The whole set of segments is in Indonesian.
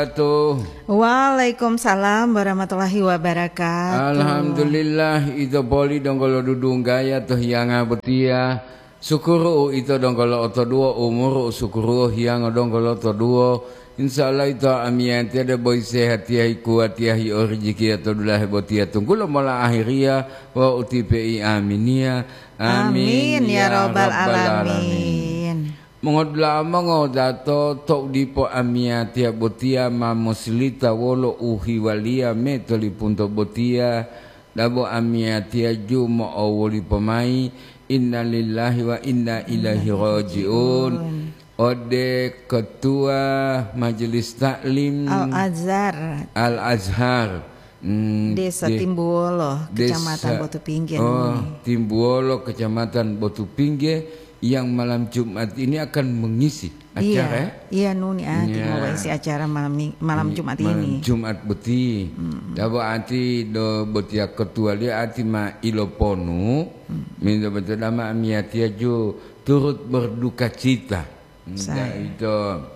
Waalaikumsalam warahmatullahi wabarakatuh. Alhamdulillah ito boli donggolo dudung gaya toh yang betia syukuru ito donggolo oto duo umur syukuru yang donggolo oto duo insyaallah ito amian tiada boy sehat tiahi kuat tiahi rezeki atau dulah betia tunggulo mola akhiria wa utipi aminia amin ya rabbal alamin. Mengodla mengodato tok dipo amia tia botia ma muslita wolo uhi walia metoli punto botia dabo amia tia jumo awoli pemai inna lillahi wa inna ilaihi rajiun. Ode ketua majelis taklim Al-Azhar Desa Timbuwolo Kecamatan Botu Pinggir. Timbuwolo Kecamatan Botu Pinggir yang malam Jumat ini akan mengisi acara. Iya nuni mau isi acara malam Jumat ini. Jumat beti. Dabo ati do betia ketua dia ati ma iloponu. Minta betul nama amiatia ju turut berduka cita. Itu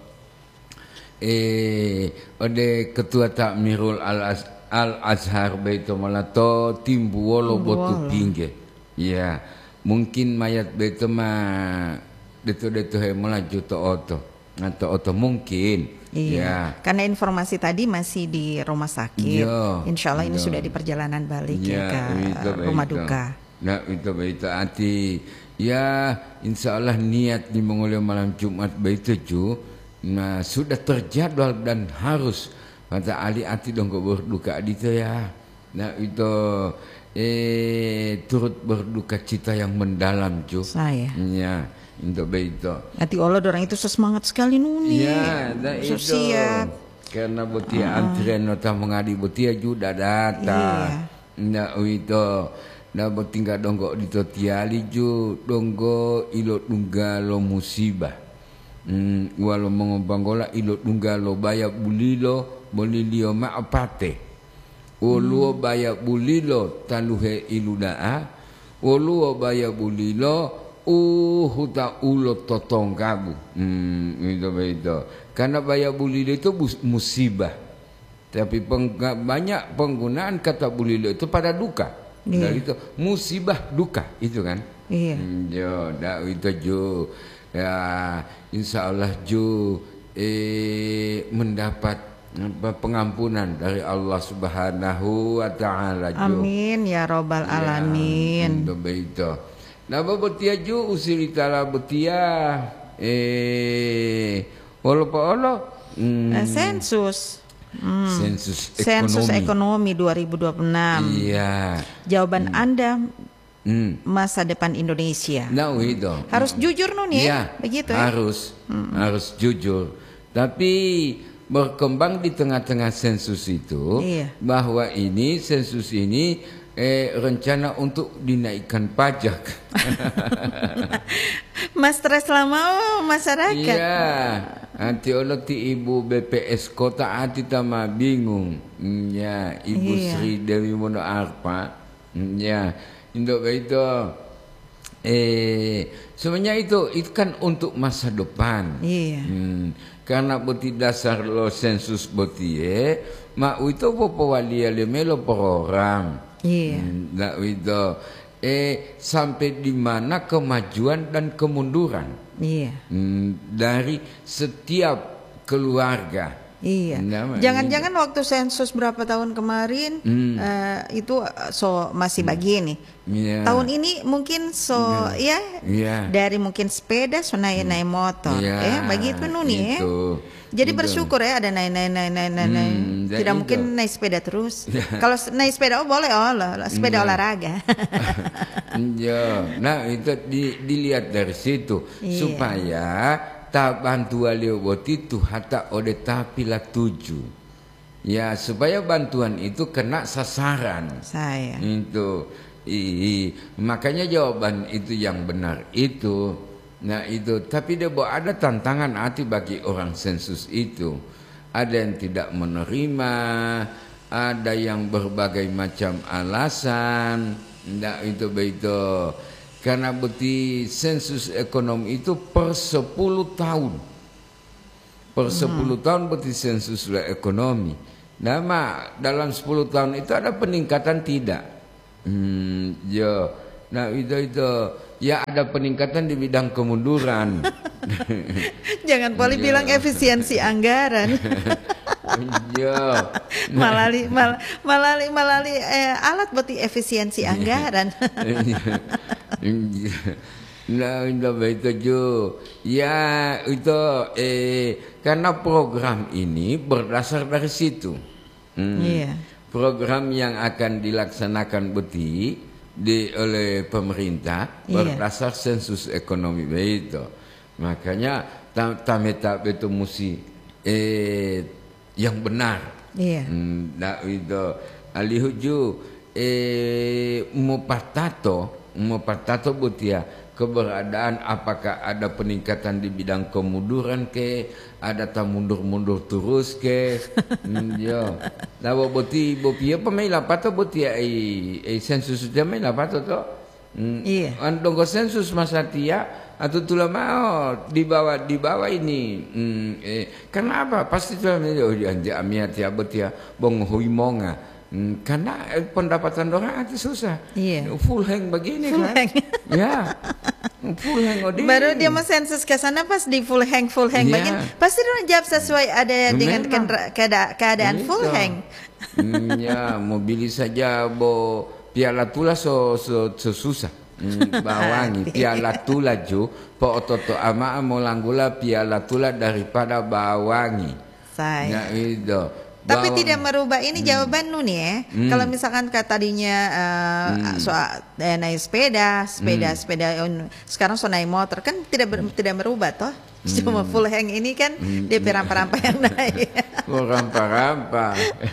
ode ketua takmirul Al-Azhar Baitul Malato Timbuwolo Botu Pinggir. Ya. Mungkin mayat beto mah deto melaju to oto mungkin. Iya. Ya. Karena informasi tadi masih di rumah sakit. Insya Allah ini sudah di perjalanan balik ke rumah duka. Nah itu hati. Ya insya Allah niat di mengulur malam Jumat begitu nah sudah terjadwal dan harus kata Ali hati dong berduka itu ya. Nah itu turut berduka cita yang mendalam saya ya untuk begitu hati Allah orang itu semangat sekali nuni ya itu siap karena betia antrian nota mengadi betia juga datang nah itu nah betinggal donggo di totiali ju donggo ilo tunggalo musibah walau mengobanggola ilo tunggalo baya bulilo bolilio maapate Uluo baya bulilo taluhe iludaa Uluo baya bulilo huta ulo totong kabu itu karena baya bulilo itu musibah tapi banyak penggunaan kata bulilo itu pada duka dari itu musibah duka itu kan yo dak itu jo ya insyaallah jo mendapat pengampunan dari Allah Subhanahu wa taala. Amin ya rabbal alamin. Begitu. Nah betia ju usilitala betia sensus. Sensus ekonomi 2026. Iya. Jawaban Anda masa depan Indonesia. Nah itu. Harus jujur nuni ya. Begitu ya. Harus jujur. Tapi berkembang di tengah-tengah sensus itu bahwa ini sensus ini rencana untuk dinaikkan pajak. Mas stres lama masyarakat. Iya, nanti ti ibu BPS kota hati tama bingung. Ya, Ibu Sri Dewi Mono Arpa. Ya, untuk itu sebenarnya itu kan untuk masa depan. Iya. Karena boti dasar lo sensus boti mak itu popo walia lemelo program. Iya. Nah itu sampai di mana kemajuan dan kemunduran. Iya. Dari setiap keluarga. Iya. Jangan-jangan waktu sensus berapa tahun kemarin itu masih begini. Tahun ini mungkin dari mungkin sepeda naik motor. Begitu nuni Jadi bersyukur ya ada naik. Tidak mungkin naik sepeda terus. Kalau naik sepeda boleh sepeda olahraga. Nah itu dilihat dari situ supaya tak bantuan lewat itu hatta ode tapila tuju ya supaya bantuan itu kena sasaran saya itu makanya jawaban itu yang benar itu nah itu tapi dia ada tantangan hati bagi orang sensus itu ada yang tidak menerima ada yang berbagai macam alasan nah itu begitu. Karena beti sensus ekonomi itu per 10 tahun Per 10 tahun berarti sensus ekonomi. Nah, dalam 10 tahun itu ada peningkatan tidak? Ya. Nah, itu ya ada peningkatan di bidang kemunduran. Jangan boleh bilang efisiensi anggaran. Ya. Malali alat buat efisiensi anggaran. Nah, itu jo. Ya, itu karena program ini berdasar dari situ. Program yang akan dilaksanakan oleh pemerintah berdasar sensus ekonomi itu. Makanya tametap itu mesti yang benar. Nah, itu alihuju mupatato butia keberadaan apakah ada peningkatan di bidang kemunduran ke, ada tak mundur terus ke. Ya. Lawa boti bopia pemaila pato boti sensus dia maila pato to. Iya. Andong sensus masatia atau tulah mau di bawah ini. Kenapa? Pasti tulah dia amia tia betia bong huimonga. Karena pendapatan orang itu susah. Full hang begini full kan. Hang. Ya. Full hang odin. Baru dia mau sensus ke sana pas di full hang begini. Pasti orang jawab sesuai ada dengan keadaan full hang. Ya, mobil saja piala tula so susah. Bawangi piala tula ju po ototo ama mau langgula piala tula daripada bawangi. Saya. Ya itu. Tapi tidak merubah ini jawaban Nuni ya. Kalau misalkan tadinya soal naik sepeda sekarang so naik motor kan tidak merubah toh. Cuma full hang ini kan DP rampa-rampa yang naik. Rampa-rampa.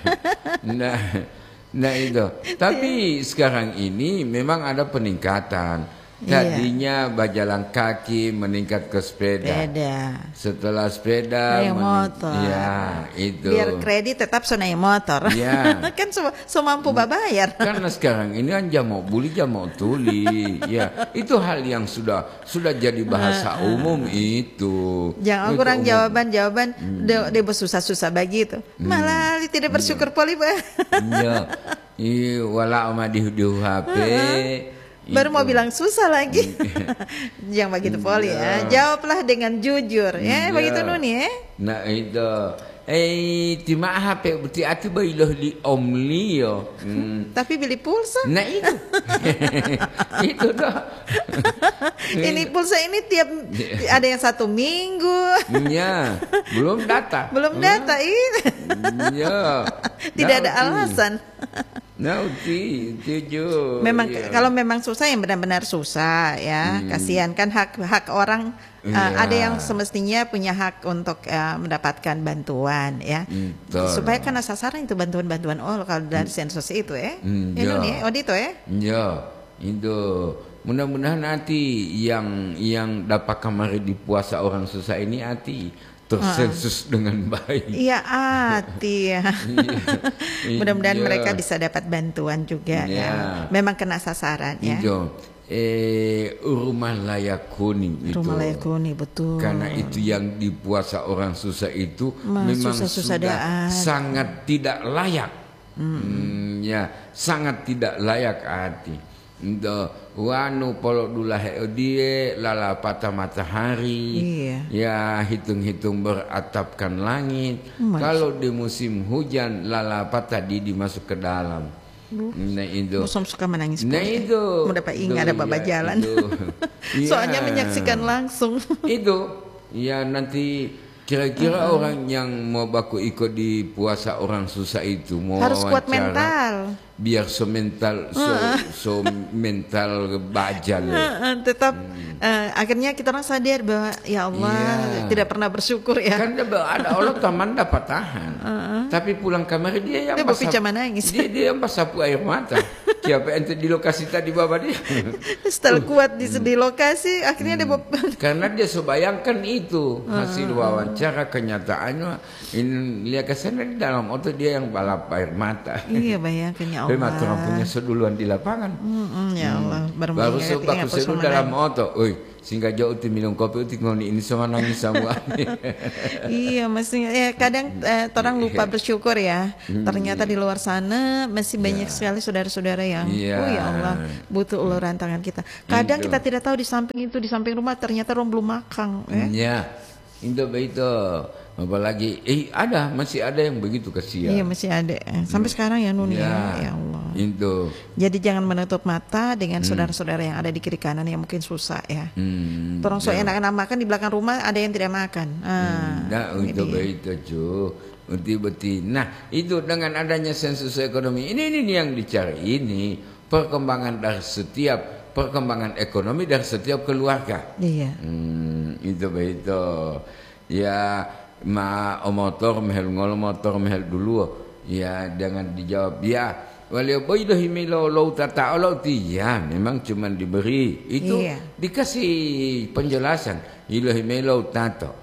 Nah itu. Tapi sekarang ini memang ada peningkatan. Tadinya berjalan kaki meningkat ke sepeda. Setelah sepeda motor. Ya, itu. Biar kredit tetap so naik motor. Ya. Kan so mampu bayar. Karena sekarang ini kan jamau buli jamau tuli. Ya, itu hal yang sudah jadi bahasa umum itu. Jangan kurang jawaban dia susah-susah begitu. Malah tidak bersyukur poli. Ya. Wala oma di HP. Baru mau bilang susah lagi. Jangan begitu poli ya. Jawablah dengan jujur ya. Begitu Nuni ya. Nah itu. Tima HP berarti ati bailoh li omli yo. Tapi beli pulsa. Nah itu. Itu dah. Ini pulsa ini tiap ada yang 1 minggu. Iya. Belum data. Iya. Tidak ada alasan. Memang kalau memang susah yang benar-benar susah ya. Kasihan kan hak orang. Ada yang semestinya punya hak untuk mendapatkan bantuan ya. Supaya karena sasaran itu bantuan kalau dari sensus itu ya. Itu nih Odito ya. Ya, itu. Mudah-mudahan nanti yang dapat kamari di puasa orang susah ini tersensus dengan baik. Iya, ya. Mudah-mudahan mereka bisa dapat bantuan juga ya. Memang kena sasaran ya. Rumah layak huni itu. Rumah layak huni betul. Karena itu yang di puasa orang susah itu memang sudah sangat tidak layak. Ya, sangat tidak layak hati. Wanu polok dula die lala patah matahari. Ya hitung-hitung beratapkan langit. Kalau di musim hujan lala patah didi masuk ke dalam. Nah itu. Musim suka menangis. Nah itu. Mudah pak ingat ada bapak jalan. Soalnya menyaksikan langsung. Itu. Ya nanti kira-kira orang yang mau baku ikut di puasa orang susah itu mau harus kuat mental. Biar so mental bajal. Tetap akhirnya kita orang sadar bahwa ya Allah tidak pernah bersyukur ya. Kan ada Allah taman dapat tahan. Tapi pulang kamar dia yang nangis. Dia yang sapu air mata. Siapa ente di lokasi tadi bapak dia. Setelah kuat di lokasi akhirnya dia karena dia sebayangkan itu hasil wawancara kenyataannya ini lihat ke sana di dalam auto dia yang balap air mata. Iya bayangkan ya Allah. Memang punya seduluan di lapangan. Ya Allah baru sebab dalam auto. sehingga jauh tu minum kopi uti ngoni ini semua nangis semua. Iya, mestinya kadang orang lupa bersyukur ya. Ternyata di luar sana masih banyak sekali saudara-saudara yang oh ya Allah butuh uluran tangan kita. Kadang kita tidak tahu di samping rumah ternyata orang belum makan. Iya, itu begitu. Apalagi masih ada yang begitu kasihan. Iya, masih ada. Sampai sekarang ya Nun ya Allah. Itu. Jadi jangan menutup mata dengan saudara-saudara yang ada di kiri kanan yang mungkin susah ya. Orang so enak-enak makan di belakang rumah ada yang tidak makan. Itu begitu cu. Beti. Nah itu dengan adanya sensus ekonomi ini yang dicari ini perkembangan dari setiap perkembangan ekonomi dari setiap keluarga. Iya. Itu begitu. Ya motor mehel dulu. Ya jangan dijawab ya. Walau memang cuma diberi itu dikasih penjelasan ilahimelo tato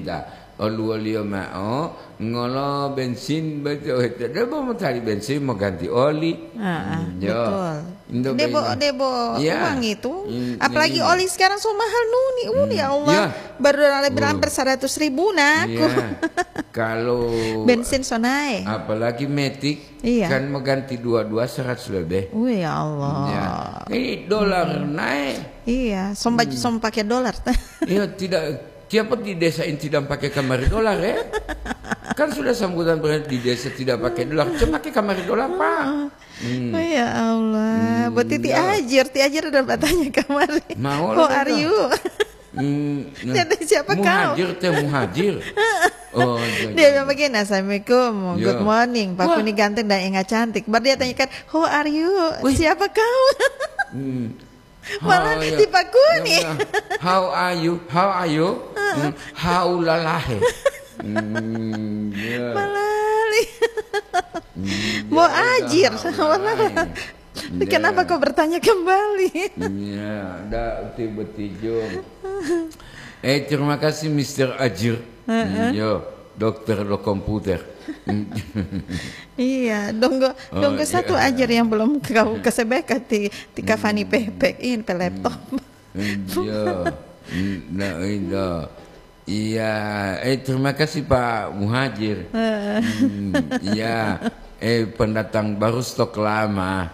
ngolo bensin betul dia mau cari bensin mau ganti oli betul debo uang itu apalagi oli sekarang so mahal Nuni ya Allah baru hampir 100.000 nak kalau bensin so naik apalagi metik kan mau ganti 100 lebih ya Allah ini dolar naik som pakai dolar tidak. Siapa di desa ini tidak pakai kamar dolar ya? Kan sudah sambutan di desa tidak pakai dolar, cuma pakai kamar dolar Pak. Oh ya Allah, buat Ti Ajar udah bertanya kamar. Mau are you? Siapa kau? Muhajir. Dia bilang begini, Assalamualaikum, good morning, Pak Kuni ganteng dan enggak cantik. Baru dia tanyakan, who are you? Siapa kau? Malah di Pak Kuni. How are you? How lalahe. Malali. Mau ajir. Kenapa kau bertanya kembali? Ya, ada uti-betijung. Terima kasih Mr. Ajir. Dokter komputer. Iya, donggo satu ajar yang belum kau kesebeka di kafani pepek ini pe laptop. Iya, terima kasih Pak Muhajir. Iya, pendatang baru stok lama.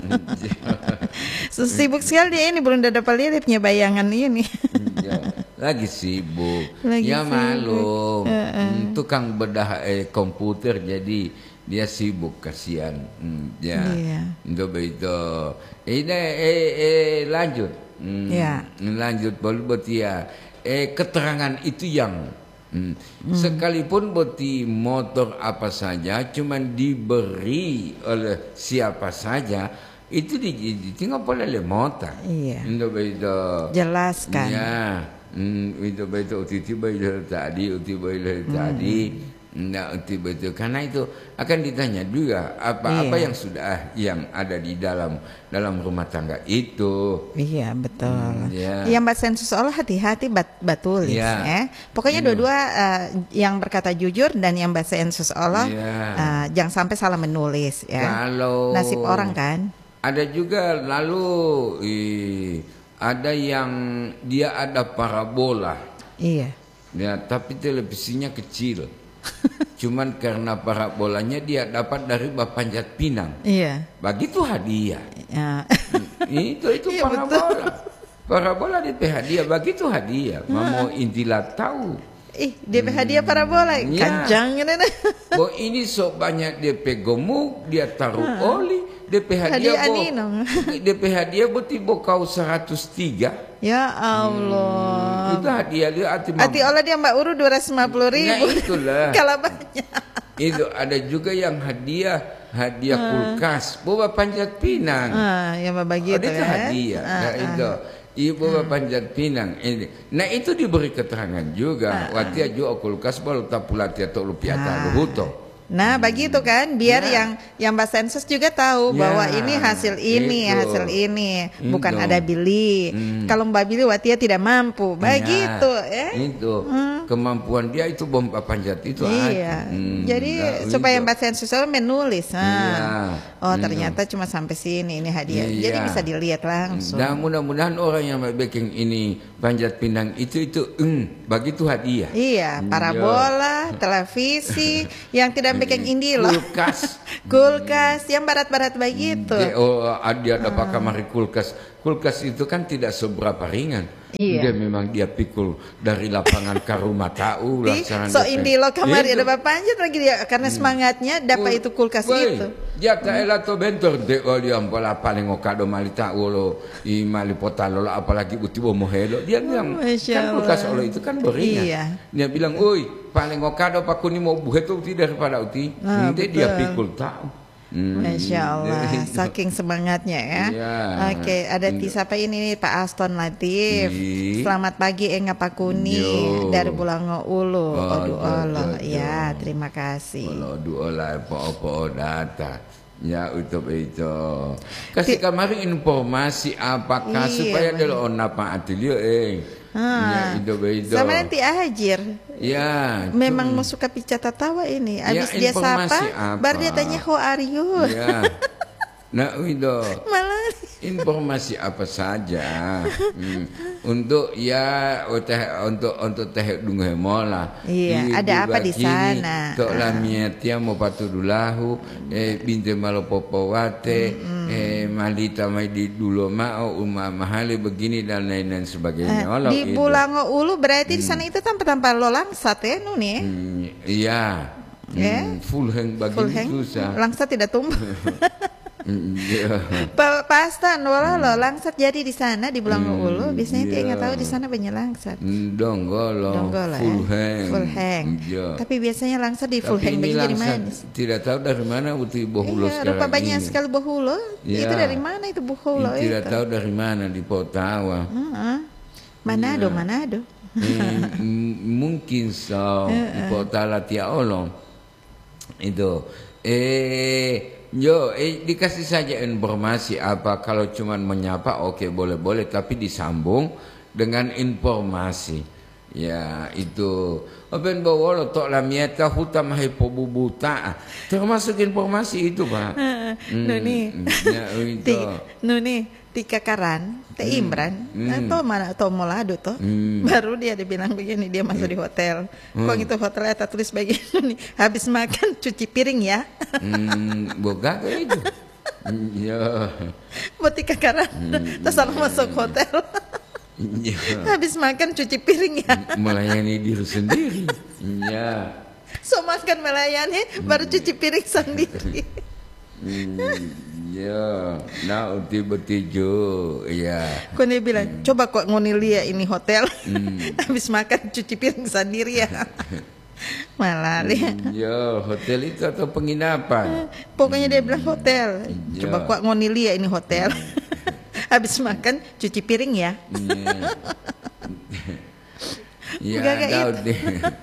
Sibuk sekali dia ini belum dapat lihat punya bayangan ini. Lagi sibuk. Malum. Tukang bedah komputer jadi dia sibuk kasihan. Itu begitu. Lanjut. Lanjut buat dia. Keterangan itu yang sekalipun boti motor apa saja cuman diberi oleh siapa saja itu tinggal oleh motor. Itu begitu. Jelaskan. Itu uti tadi betul karena itu akan ditanya juga apa yang sudah yang ada di dalam rumah tangga itu. Iya betul. Yang Mbak Sensus Allah hati-hati batulis pokoknya dua-dua yang berkata jujur dan yang Mbak Sensus Allah jangan sampai salah menulis Kalau nasib orang kan ada juga lalu ada yang dia ada parabola. Tapi televisinya kecil. Cuman karena parabolanya dia dapat dari Bapanjat Pinang. Begitu hadiah. Itu parabola. Parabola DP hadiah, begitu hadiah. Mau intilah tahu. DP hadiah parabola, kanjang ini sok banyak DP gemuk, dia taruh oli. DP hadiah boti bokau 103. Ya Allah. Itu hadiah dia hati Allah dia Mbak Uru 250.000. Nah itulah. Kalau banyak. Itu ada juga yang hadiah kulkas Boba Panjat Pinang. Ya begitu itu hadiah. Itu Ibu Panjat Pinang ini. Nah itu diberi keterangan juga. Watia juga kulkas baru tak pula tiap lupiata luhuto. Nah, begitu kan, biar yang Mbak Sensus juga tahu bahwa ini hasil ini, hasil ini, bukan ada Billy. Kalau Mbak Billy Watia tidak mampu, begitu ya. Itu kemampuan dia itu bomba panjat itu. Iya. Jadi supaya Mbak Sensus menulis. Oh, ternyata cuma sampai sini ini hadiah. Jadi bisa dilihat langsung. Dan mudah-mudahan orang yang bikin ini panjat pinang itu begitu hadiah. Iya, parabola, televisi, yang tidak bikin indie loh. Kulkas yang barat-barat begitu. Dia ada pakai kamar kulkas. Kulkas itu kan tidak seberapa ringan. Dia memang dia pikul dari lapangan ke rumah tahu. So indie lo kamar ada panjat lagi dia karena semangatnya dapat itu kulkas itu. Ya kaelah to bentor de dia pola paling okado mali tahu lo i mali potalo apalagi uti mohelo. Dia bilang kan kulkas lo itu kan beringan. Dia bilang, "Oi, paling okado pakuni mau buhetu uti daripada uti." Nanti dia pikul tahu. Masya Allah, saking semangatnya ya. Oke, ada siapa ini Pak Aston Latif. Selamat pagi Enga Pakuni dari Bulango Ulu. Aduh Allah, ya terima kasih. Aduh Allah, apa data. Ya itu. Kasih kemarin informasi apakah supaya dia apa atelier ya, sama nanti Ajir. Ya. Memang mau suka picat tawa ini. Abis dia sapa, baru dia tanya how are you. Ya. Nah itu malah informasi apa saja untuk untuk teh dungue mola. Iya, ada apa di sana? Tok lamietia mau patudulahu binte malopopowate malita mai di dulu mau mahali begini dan lain-lain sebagainya. Di Bulango Ulu berarti di sana itu tanpa lo langsat ya Nuni? Iya. Full hang begini susah. Langsat tidak tumbuh. Pak Astan, lo langsat jadi di sana di Bulango Ulu. Biasanya dia nggak tahu di sana banyak langsat. Donggolo full hang. Tapi biasanya langsat di full hang begini dari mana? Tidak tahu dari mana uti bohulo sekarang. Rupa banyak sekali bohulo. Itu dari mana itu bohulo? Tidak tahu dari mana di Potawa. Manado. Mungkin so di Potala Tiaolong itu. Dikasih saja informasi apa kalau cuman menyapa oke boleh tapi disambung dengan informasi. Ya itu open bawolo tok lamieta hutam hai pobubuta termasuk informasi itu Pak. Nuni Tika Karan Teh Imran atau mana atau Molado toh baru dia bilang begini dia masuk di hotel kok itu hotelnya tak tulis begini habis makan cuci piring ya boga kayak itu ya buat Tika Karan terus masuk hotel habis makan cuci piring ya melayani diri sendiri ya so makan melayani baru cuci piring sendiri. Ya, nah uti betijo, ya. Kau dia bilang, coba kok ngonilia ini hotel, habis makan cuci piring sendiri ya. Malah ya hotel itu atau penginapan. Pokoknya dia bilang hotel, coba kok ngonilia ini hotel, habis makan cuci piring ya. Ya, tahu deh.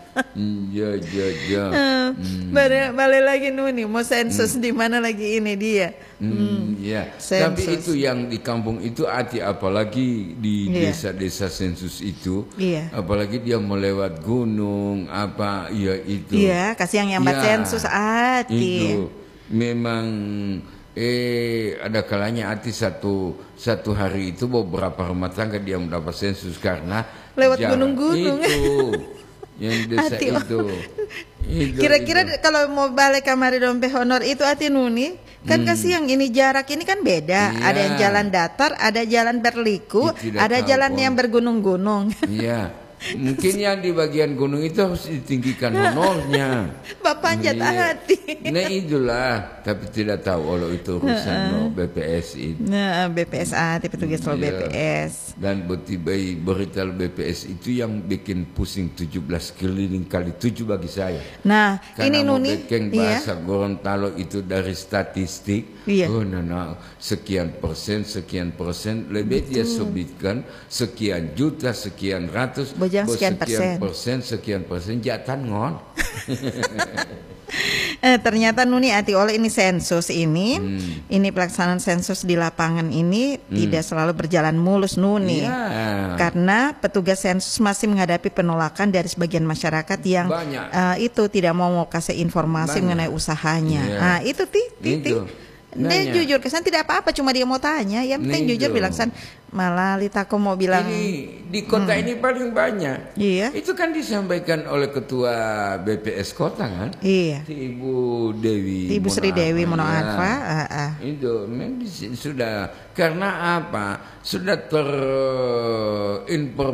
Balik lagi Nuni mau sensus di mana lagi ini dia. Ya. Tapi itu yang di kampung itu apalagi di desa-desa sensus itu, apalagi dia melewat gunung apa itu. Iya, kasih yang mbak sensus itu memang ada kalanya satu hari itu beberapa rumah tangga dia mendapat sensus karena lewat gunung-gunung itu yang desa itu. Kira-kira kalau mau balik kamari dompe honor itu hati Nuni kan kasih yang ini jarak ini kan beda. Ada yang jalan datar, ada jalan berliku, ada jalan yang bergunung-gunung. Iya. Mungkin yang di bagian gunung itu harus ditinggikan honornya. Bapak panjat hati. Nah itulah, tapi tidak tahu kalau itu urusan BPS itu. Nah BPS petugas BPS. Dan berita BPS itu yang bikin pusing 17 keliling kali 7 bagi saya. Nah karena ini Nuni. Karena bahasa Gorontalo itu dari statistik. Sekian persen lebih dia sebutkan sekian juta sekian ratus sekian persen jatan ngon Ternyata Nuni Ati oleh ini sensus ini pelaksanaan sensus di lapangan ini tidak selalu berjalan mulus Nuni, karena petugas sensus masih menghadapi penolakan dari sebagian masyarakat yang itu tidak mau kasih informasi mengenai usahanya. Nah itu dia jujur kesan tidak apa-apa, cuma dia mau tanya, yang penting jujur bilang san. Malah Litako mau bilang ini di kota ini paling banyak. Iya. Itu kan disampaikan oleh ketua BPS kota kan? Iya. Ibu Dewi. Ibu Sri Dewi Monoarfa. Itu sudah karena apa? Sudah terinformasi